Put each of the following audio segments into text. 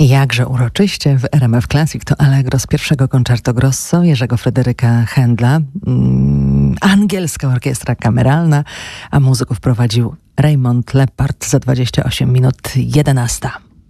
Jakże uroczyście w RMF Classic to Allegro z pierwszego Concerto Grosso Jerzego Fryderyka Händla, angielska orkiestra kameralna, a muzyków prowadził Raymond Leppard za 28 minut 11.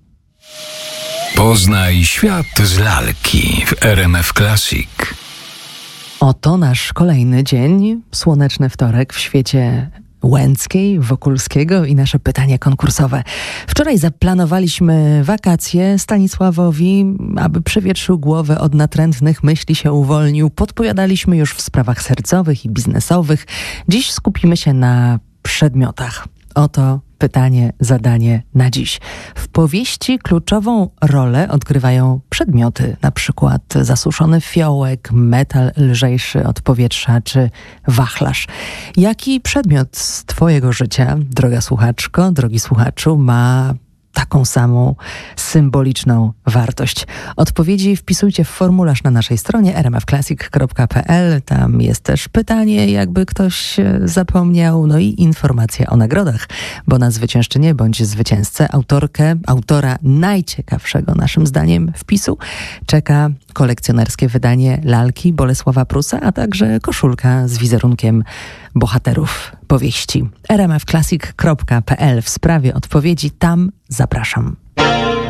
Poznaj świat z lalki w RMF Classic. Oto nasz kolejny dzień, słoneczny wtorek w świecie Łęckiej, Wokulskiego i nasze pytanie konkursowe. Wczoraj zaplanowaliśmy wakacje Stanisławowi, aby przewietrzył głowę od natrętnych myśli, się uwolnił. Podpowiadaliśmy już w sprawach sercowych i biznesowych. Dziś skupimy się na przedmiotach. Oto pytanie, zadanie na dziś. W powieści kluczową rolę odgrywają przedmioty, na przykład zasuszony fiołek, metal lżejszy od powietrza czy wachlarz. Jaki przedmiot z twojego życia, droga słuchaczko, drogi słuchaczu, ma taką samą symboliczną wartość? Odpowiedzi wpisujcie w formularz na naszej stronie rmfclassic.pl. Tam jest też pytanie, jakby ktoś zapomniał, no i informacja o nagrodach, bo na zwyciężczynię bądź zwycięzcę, autora najciekawszego naszym zdaniem wpisu czeka kolekcjonerskie wydanie lalki Bolesława Prusa, a także koszulka z wizerunkiem bohaterów powieści. rmfclassic.pl w sprawie odpowiedzi, tam zapraszam.